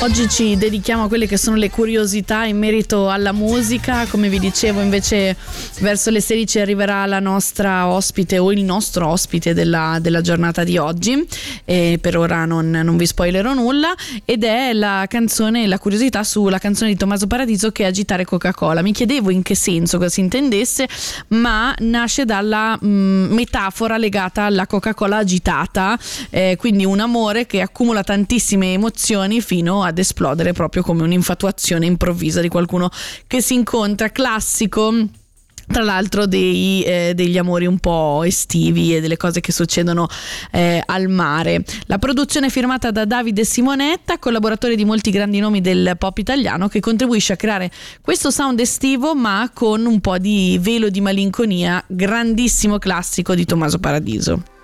Oggi ci dedichiamo a quelle che sono le curiosità in merito alla musica. Come vi dicevo, invece verso le 16 arriverà la nostra ospite o il nostro ospite della giornata di oggi, e per ora non vi spoilerò nulla, ed è la canzone, la curiosità sulla canzone di Tommaso Paradiso che è Agitare Coca-Cola. Mi chiedevo in che senso, cosa si intendesse, ma nasce dalla metafora legata alla Coca-Cola agitata, quindi un amore che accumula tantissime emozioni fino ad esplodere proprio come un'infatuazione improvvisa di qualcuno che si incontra, classico tra l'altro degli amori un po' estivi e delle cose che succedono al mare. La produzione è firmata da Davide Simonetta, collaboratore di molti grandi nomi del pop italiano, che contribuisce a creare questo sound estivo ma con un po' di velo di malinconia, grandissimo classico di Tommaso Paradiso.